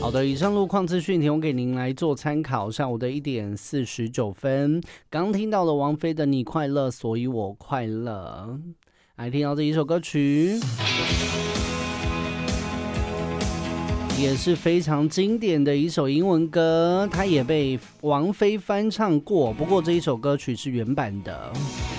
好的，以上路况资讯提供给您来做参考。上午的1点49分，刚听到了王菲的《你快乐，所以我快乐》。来听到这一首歌曲，也是非常经典的一首英文歌，它也被王菲翻唱过，不过这一首歌曲是原版的。